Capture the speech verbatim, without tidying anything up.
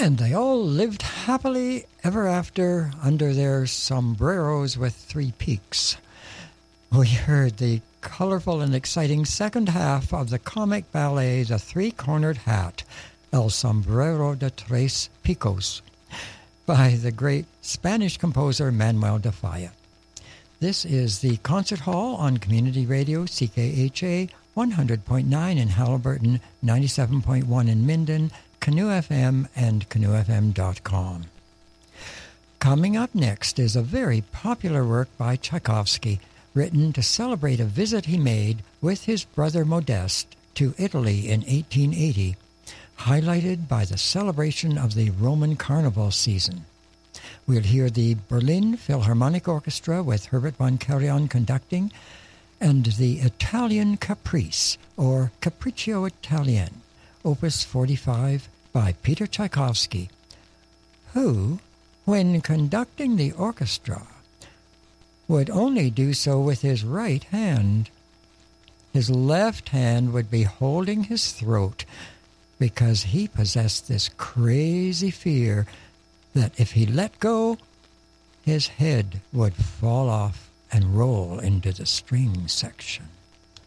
And they all lived happily ever after under their sombreros with three peaks. We heard the colorful and exciting second half of the comic ballet The Three-Cornered Hat, El Sombrero de Tres Picos, by the great Spanish composer Manuel de Falla. This is the Concert Hall on Community Radio, C K H A one hundred point nine in Halliburton, ninety-seven point one in Minden, Canoe F M, and canoe f m dot com. Coming up next is a very popular work by Tchaikovsky, written to celebrate a visit he made with his brother Modeste to Italy in eighteen eighty, highlighted by the celebration of the Roman Carnival season. We'll hear the Berlin Philharmonic Orchestra with Herbert von Karajan conducting, and the Italian Caprice, or Capriccio Italien, Opus forty-five, by Peter Tchaikovsky, who, when conducting the orchestra, would only do so with his right hand. His left hand would be holding his throat because he possessed this crazy fear that if he let go, his head would fall off and roll into the string section.